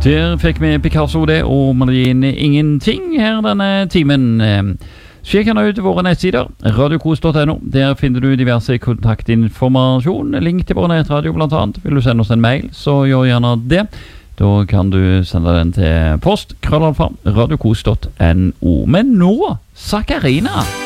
Der fikk vi Picasso det, og Marlene Ingenting her denne timen. Sjekk gjerne ut våre nettsider, radiokos.no. Der finner du diverse kontaktinformasjon, link til vår nettradio blant annet. Vil du sende oss en mail, så gjør gjerne det. Da kan du sende den til post, @radiokos.no. Men nå, Sakarina!